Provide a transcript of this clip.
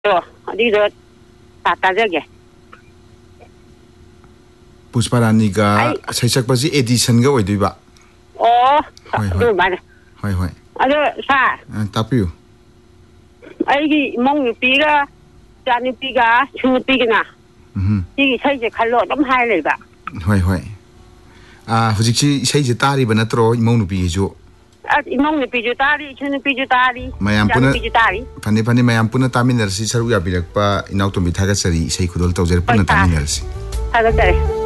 어디서 따따저게 Pushparaniga Saisakpasi edition ga oiduiba. 그 말이야. Hoi. 사. Tapiu. 아이기 몽유비가 자니비가 추비기나. 이게 사이제 칼로 좀 하이래봐. Hoi. Hujikchi saije tariba natro imongnubijo. 이몽유비주 다리, 추누비주 다리. Mayampuna. 자니비주 다리. Pani mayampuna taminarsi saruya birakpa inautombi thagasari sei khudol tawjer puna taminarsi. 하겠어요.